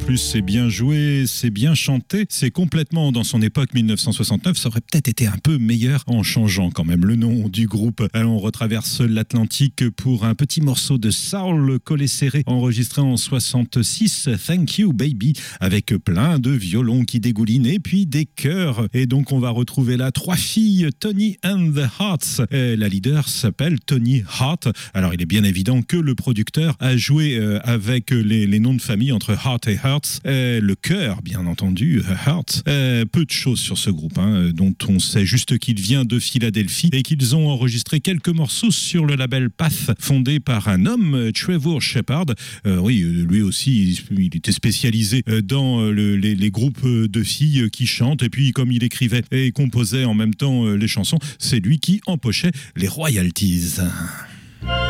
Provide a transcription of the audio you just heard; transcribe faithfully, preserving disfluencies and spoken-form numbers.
plus c'est bien joué, c'est bien chanté, c'est complètement dans son époque mille neuf cent soixante-neuf. Ça aurait peut-être été un peu meilleur en changeant quand même le nom du groupe. Alors on retraverse l'Atlantique pour un petit morceau de Saul Collet-Serré enregistré en soixante-six, Thank You Baby, avec plein de violons qui dégoulinent et puis des chœurs. Et donc on va retrouver là trois filles, Tony and the Hearts. Et la leader s'appelle Tony Hart. Alors il est bien évident que le producteur a joué euh, avec les, les noms de famille entre Hart et Hertz. Et le chœur, bien entendu, Hertz. Et peu de choses sur ce groupe, hein, dont on sait juste qu'il vient de Philadelphie et qu'ils ont enregistré quelques morceaux sur le label Path, fondé par un homme, Trevor Shepard. Euh, oui, lui aussi, il, il était spécialisé dans le, les, les groupes de filles qui chantent. Et puis, comme il écrivait et composait en même temps les chansons, c'est lui qui empochait les royalties.